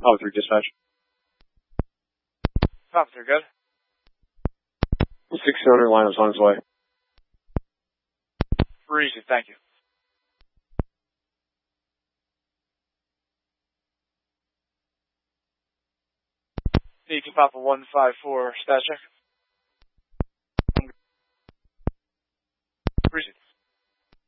Papa 3 dispatch. Papa 3, good. 600 line is on its way. Easy, thank you. Beacon Papa 154, stat check.